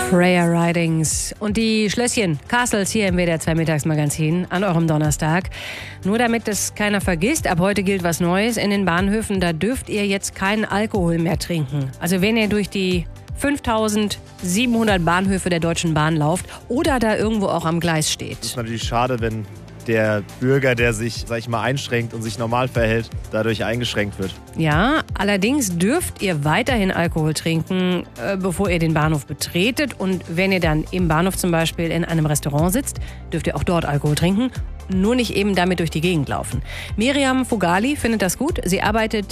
Prayer Ridings und die Schlösschen, Castles hier im WDR 2 Mittagsmagazin an eurem Donnerstag. Nur damit es keiner vergisst, ab heute gilt was Neues in den Bahnhöfen. Da dürft ihr jetzt keinen Alkohol mehr trinken. Also wenn ihr durch die 5700 Bahnhöfe der Deutschen Bahn lauft oder da irgendwo auch am Gleis steht. Das ist natürlich schade, wenn der Bürger, der sich, einschränkt und sich normal verhält, dadurch eingeschränkt wird. Ja, allerdings dürft ihr weiterhin Alkohol trinken, bevor ihr den Bahnhof betretet. Und wenn ihr dann im Bahnhof zum Beispiel in einem Restaurant sitzt, dürft ihr auch dort Alkohol trinken. Nur nicht eben damit durch die Gegend laufen. Miriam Fugali findet das gut. Sie arbeitet